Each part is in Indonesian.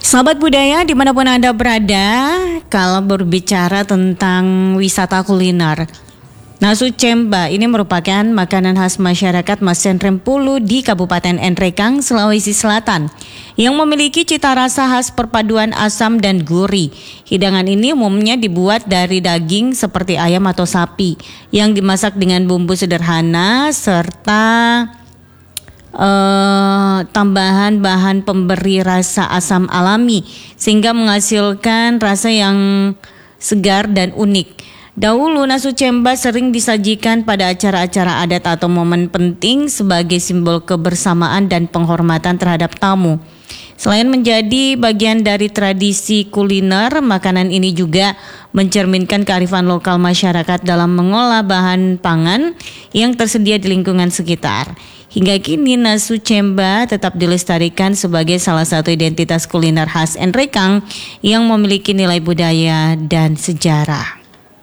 Sahabat budaya dimanapun Anda berada, kalau berbicara tentang wisata kuliner, Nasu Cemba ini merupakan makanan khas masyarakat Masen Rempulu di Kabupaten Enrekang, Sulawesi Selatan yang memiliki cita rasa khas perpaduan asam dan gurih. Hidangan ini umumnya dibuat dari daging seperti ayam atau sapi yang dimasak dengan bumbu sederhana serta tambahan bahan pemberi rasa asam alami sehingga menghasilkan rasa yang segar dan unik. Dahulu Nasu Cemba sering disajikan pada acara-acara adat atau momen penting sebagai simbol kebersamaan dan penghormatan terhadap tamu. Selain menjadi bagian dari tradisi kuliner, makanan ini juga mencerminkan kearifan lokal masyarakat dalam mengolah bahan pangan yang tersedia di lingkungan sekitar. Hingga kini Nasu Cemba tetap dilestarikan sebagai salah satu identitas kuliner khas Enrekang yang memiliki nilai budaya dan sejarah.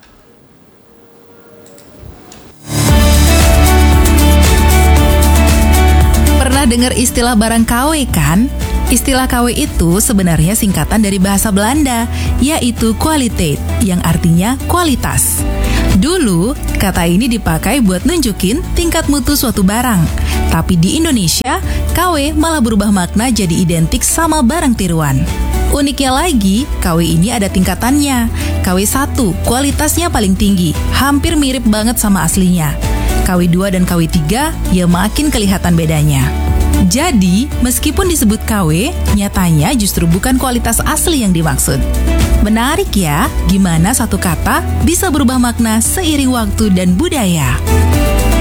Pernah dengar istilah barang KW kan? Istilah KW itu sebenarnya singkatan dari bahasa Belanda, yaitu kwaliteit, yang artinya kualitas. Dulu, kata ini dipakai buat nunjukin tingkat mutu suatu barang. Tapi di Indonesia, KW malah berubah makna jadi identik sama barang tiruan. Uniknya lagi, KW ini ada tingkatannya. KW 1, kualitasnya paling tinggi, hampir mirip banget sama aslinya. KW 2 dan KW 3, ya makin kelihatan bedanya. Jadi, meskipun disebut KW, nyatanya justru bukan kualitas asli yang dimaksud. Menarik ya, gimana satu kata bisa berubah makna seiring waktu dan budaya.